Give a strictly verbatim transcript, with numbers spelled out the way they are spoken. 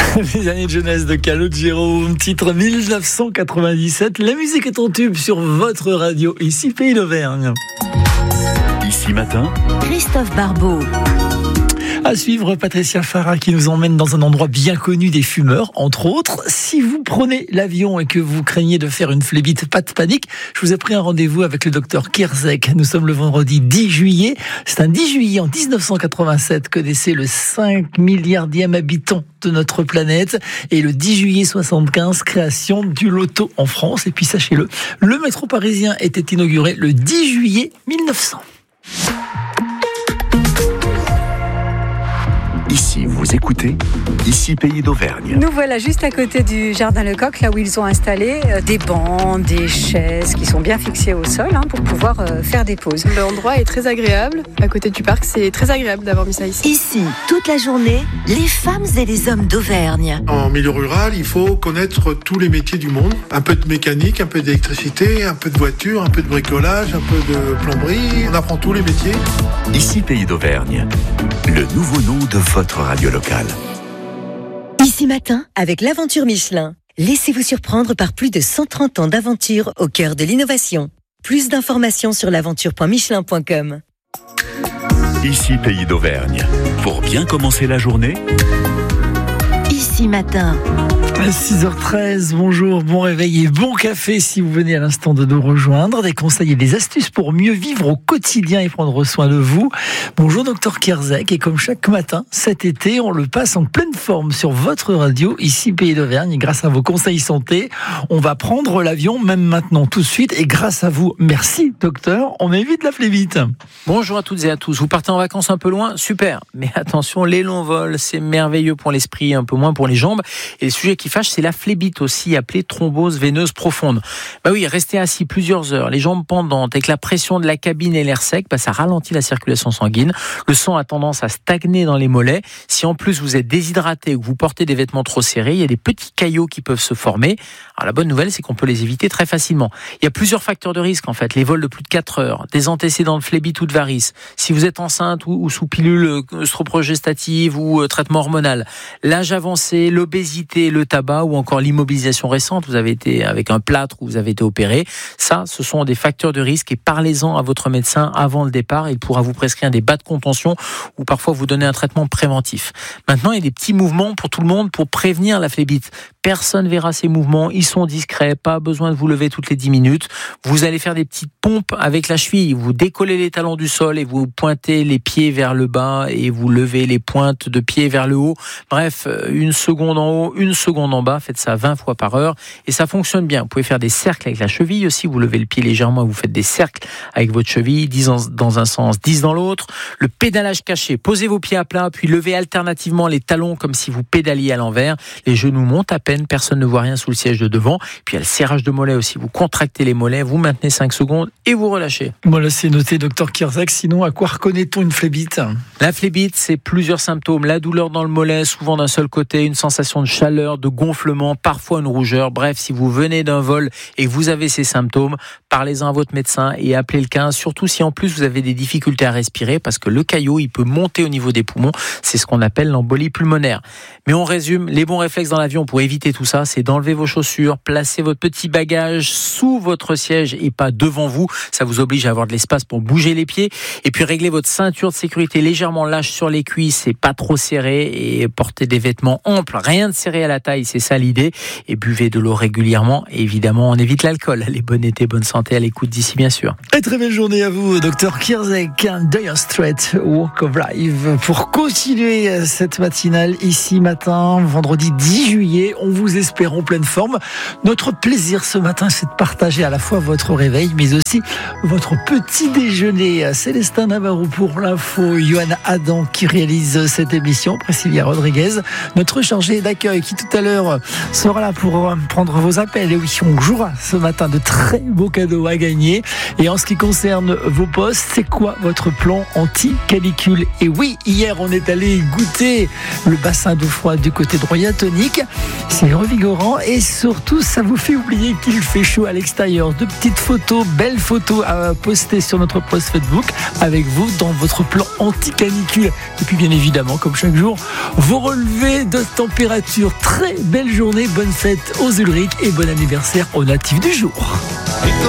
Les années de jeunesse de Calogero, titre dix-neuf cent quatre-vingt-dix-sept. La musique est en tube sur votre radio, ici Pays d'Auvergne. Ici Matin, Christophe Barbeau. À suivre, Patricia Farah qui nous emmène dans un endroit bien connu des fumeurs, entre autres. Si vous prenez l'avion et que vous craignez de faire une phlébite, pas de panique. Je vous ai pris un rendez-vous avec le docteur Kierzek. Nous sommes le vendredi dix juillet. C'est un dix juillet en dix-neuf cent quatre-vingt-sept que naissait le cinq milliardième habitant de notre planète. Et le dix juillet soixante-quinze, création du loto en France. Et puis sachez-le, le métro parisien était inauguré le dix juillet mille neuf cents. ici vous écoutez, ici Pays d'Auvergne. Nous voilà juste à côté du Jardin Lecoq, là où ils ont installé des bancs, des chaises qui sont bien fixées au sol hein, pour pouvoir euh, faire des pauses. L'endroit est très agréable, à côté du parc, c'est très agréable d'avoir mis ça ici. Ici, toute la journée, les femmes et les hommes d'Auvergne. En milieu rural, il faut connaître tous les métiers du monde. Un peu de mécanique, un peu d'électricité, un peu de voiture, un peu de bricolage, un peu de plomberie. On apprend tous les métiers. Ici Pays d'Auvergne, le nouveau nom de votre radio locale. Ici Matin, avec l'aventure Michelin. Laissez-vous surprendre par plus de cent trente ans d'aventure au cœur de l'innovation. Plus d'informations sur l'aventure point michelin point com. Ici Pays d'Auvergne, pour bien commencer la journée. Ici Matin. six heures treize, bonjour, bon réveil et bon café si vous venez à l'instant de nous rejoindre. Des conseils et des astuces pour mieux vivre au quotidien et prendre soin de vous. Bonjour docteur Kierzek, et comme chaque matin, cet été, on le passe en pleine forme sur votre radio, ici Pays d'Auvergne. Et grâce à vos conseils santé, on va prendre l'avion, même maintenant, tout de suite. Et grâce à vous, merci docteur, on évite la phlébite. Bonjour à toutes et à tous. Vous partez en vacances un peu loin? Super. Mais attention, les longs vols, c'est merveilleux pour l'esprit, un peu moins pour les jambes. Et le sujet qui fâche, c'est la phlébite, aussi appelée thrombose veineuse profonde. Bah oui, rester assis plusieurs heures, les jambes pendantes, avec la pression de la cabine et l'air sec, bah ça ralentit la circulation sanguine. Le sang a tendance à stagner dans les mollets. Si en plus vous êtes déshydraté ou que vous portez des vêtements trop serrés, il y a des petits caillots qui peuvent se former. Alors la bonne nouvelle, c'est qu'on peut les éviter très facilement. Il y a plusieurs facteurs de risque en fait. Les vols de plus de quatre heures, des antécédents de phlébite ou de varices, si vous êtes enceinte ou, ou sous pilule œstroprogestative ou euh, traitement hormonal, l'âge avancé, l'obésité, le tabac ou encore l'immobilisation récente, vous avez été avec un plâtre ou vous avez été opéré. Ça, ce sont des facteurs de risque et parlez-en à votre médecin avant le départ. Il pourra vous prescrire des bas de contention ou parfois vous donner un traitement préventif. Maintenant, il y a des petits mouvements pour tout le monde pour prévenir la phlébite. Personne verra ces mouvements, ils sont discrets, pas besoin de vous lever toutes les dix minutes. Vous allez faire des petites pompes avec la cheville, vous décollez les talons du sol et vous pointez les pieds vers le bas et vous levez les pointes de pied vers le haut. Bref, une seconde en haut, une seconde en bas, faites ça vingt fois par heure et ça fonctionne bien. Vous pouvez faire des cercles avec la cheville aussi, vous levez le pied légèrement et vous faites des cercles avec votre cheville, dix dans un sens, dix dans l'autre. Le pédalage caché, posez vos pieds à plat puis levez alternativement les talons comme si vous pédaliez à l'envers. Les genoux montent à peine, personne ne voit rien sous le siège de devant. Puis il y a le serrage de mollets aussi, vous contractez les mollets, vous maintenez cinq secondes et vous relâchez. Voilà, c'est noté docteur Kierzek. Sinon, à quoi reconnaît-on une phlébite? La phlébite, c'est plusieurs symptômes. La douleur dans le mollet, souvent d'un seul côté, une sensation de chaleur, de gonflement, parfois une rougeur. Bref, si vous venez d'un vol et que vous avez ces symptômes, parlez-en à votre médecin et appelez le quinze, surtout si en plus vous avez des difficultés à respirer parce que le caillot, il peut monter au niveau des poumons. C'est ce qu'on appelle l'embolie pulmonaire. Mais on résume, les bons réflexes dans l'avion pour éviter tout ça, c'est d'enlever vos chaussures, placer votre petit bagage sous votre siège et pas devant vous. Ça vous oblige à avoir de l'espace pour bouger les pieds. Et puis régler votre ceinture de sécurité légèrement lâche sur les cuisses et pas trop serré et porter des vêtements amples. Rien de serré à la taille, c'est ça l'idée. Et buvez de l'eau régulièrement. Et évidemment, on évite l'alcool. Allez, bon été, bonne santé à l'écoute d'ici, bien sûr. Et très belle journée à vous, docteur Kierzek. Dire Straits, Walk of Life. Pour continuer cette matinale, ici matin, vendredi dix juillet, on vous espère en pleine forme. Notre plaisir ce matin, c'est de partager à la fois votre réveil, mais aussi votre petit déjeuner. Célestin Navarro pour l'info, Johan Adam qui réalise cette émission, Priscilla Rodriguez, notre chargé d'accueil qui tout à l'heure sera là pour prendre vos appels. Et oui, on jouera ce matin de très beaux cadeaux à gagner. Et en ce qui concerne vos postes, c'est quoi votre plan anti-canicule? Et oui, hier on est allé goûter le bassin d'eau froide du côté de Royatonique. C'est revigorant et surtout ça vous fait oublier qu'il fait chaud à l'extérieur. De petites photos, belles photos à poster sur notre post Facebook avec vous dans votre plan anti-canicule. Et puis bien évidemment, comme chaque jour, vos relevés de température. Très belle journée, bonne fête aux Ulrich et bon anniversaire aux natifs du jour.